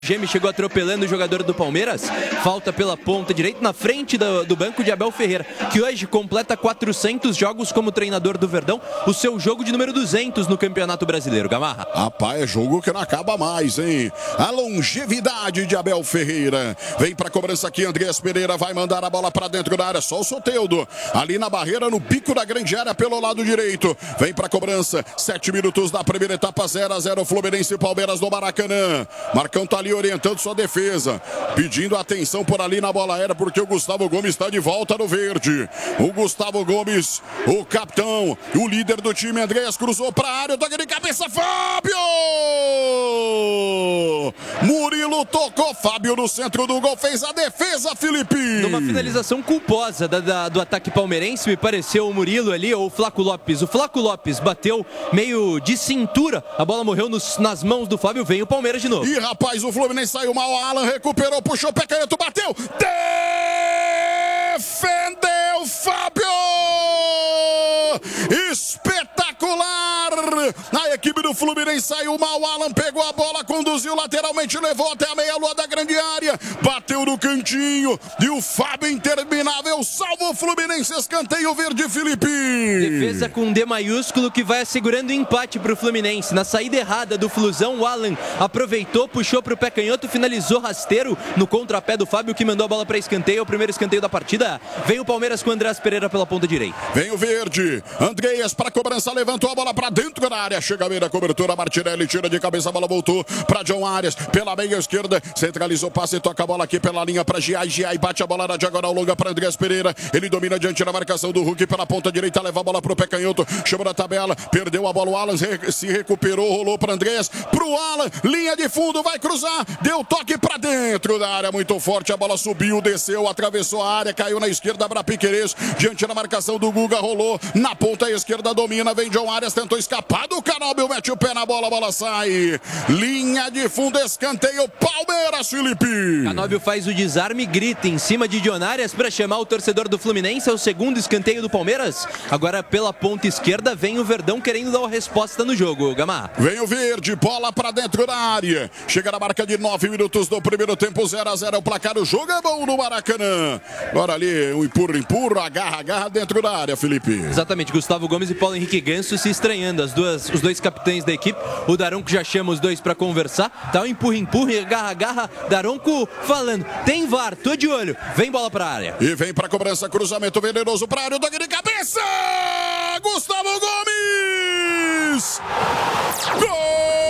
Geme chegou atropelando o jogador do Palmeiras. Falta pela ponta direita, na frente do banco de Abel Ferreira, que hoje completa 400 jogos como treinador do Verdão. O seu jogo de número 200 no Campeonato Brasileiro, Gamarra. Rapaz, é jogo que não acaba mais, hein? A longevidade de Abel Ferreira. Vem pra cobrança aqui, Andrés Pereira vai mandar a bola pra dentro da área. Só o Soteldo. Ali na barreira, no bico da grande área, pelo lado direito. Vem pra cobrança. 7 minutos da primeira etapa, 0-0. Fluminense e Palmeiras no Maracanã. Marcão tá ali orientando sua defesa, pedindo atenção por ali na bola aérea, porque o Gustavo Gomes está de volta no verde. O Gustavo Gomes, o capitão, o líder do time, Andrés, cruzou para a área, toque de cabeça, Fábio! Murilo tocou, Fábio no centro do gol, fez a defesa, Felipe! Numa finalização culposa do ataque palmeirense, me pareceu o Murilo ali, ou o Flaco Lopes. O Flaco Lopes bateu meio de cintura, a bola morreu nas mãos do Fábio, vem o Palmeiras de novo. E rapaz, o Fluminense saiu mal, Alan recuperou, puxou, pé canhoto, bateu, defendeu, Fábio! Espetacular! A equipe do Fluminense saiu mal, Alan pegou a bola, conduziu lateralmente, levou até a meia-lua da grande área, bateu no cantinho e o Fábio interminável salva o Fluminense, escanteio verde, Felipe! Defesa com D maiúsculo que vai assegurando o empate para o Fluminense. Na saída errada do Flusão, o Alan aproveitou, puxou para o pé canhoto, finalizou rasteiro no contrapé do Fábio, que mandou a bola para escanteio, o primeiro escanteio da partida. Vem o Palmeiras com o Andrés Pereira pela ponta direita. Vem o verde, Andreas para cobrança, levantou a bola para dentro da área, chega a meia cobertura, Martinelli tira de cabeça, a bola voltou para John Arias, pela meia esquerda, centralizou o passe, toca a bola aqui pela linha para Giai, bate a bola na diagonal longa para Andrés Pereira, ele domina diante da marcação do Hulk pela ponta direita, leva a bola para o pé canhoto, chama na tabela, perdeu a bola, o Alan se recuperou, rolou para Andrés, para o Alan, linha de fundo, vai cruzar, deu toque para dentro da área, muito forte, a bola subiu, desceu, atravessou a área, caiu na esquerda para Piquerez, diante da marcação do Guga, rolou na ponta esquerda, domina, vem John Arias, tentou escapar do Canóbio, mete o pé na bola, a bola sai, linha de fundo, escanteio, Palmeiras, Felipe. Canóbio faz o desarme, grita em cima de John Arias para chamar o torcedor do Fluminense, é o segundo escanteio do Palmeiras. Agora pela ponta esquerda vem o Verdão querendo dar uma resposta no jogo, Gamar. Vem o verde, bola para dentro da área, chega na marca de 9 minutos do primeiro tempo, 0-0 o placar, o jogo é bom no Maracanã. Agora ali, um empurra, agarra dentro da área, Felipe. Exatamente, Gustavo Gomes e Paulo Henrique Ganso se estranhando, os dois capitães da equipe, o Daronco já chama os dois para conversar, tá um empurra, agarra, Daronco falando, tem VAR, tô de olho, vem bola pra área. E vem pra cobrança, cruzamento venenoso pra área, o toque de cabeça, Gustavo Gomes! Gol!